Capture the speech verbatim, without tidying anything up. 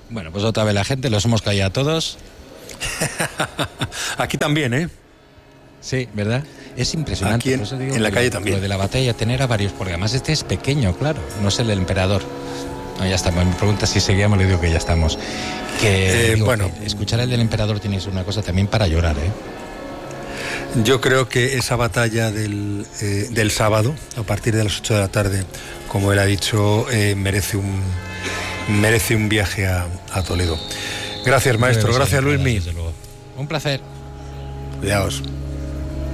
Bueno, pues otra vez la gente, los hemos caído a todos. Aquí también, ¿eh? Sí, ¿verdad? Es impresionante. Aquí en, por eso digo en la que calle lo, también. Lo de la batalla, tener a varios, porque además este es pequeño, claro, no es el del emperador. No, ya estamos. Me pregunta si seguíamos, le digo que ya estamos. Que, eh, digo, bueno, que escuchar el del emperador tiene una cosa también para llorar, ¿eh? Yo creo que esa batalla del, eh, del sábado, a partir de las ocho de la tarde, como él ha dicho, eh, merece un merece un viaje a, a Toledo. Gracias, maestro. Gracias, Luismi. Un placer. Cuidaos.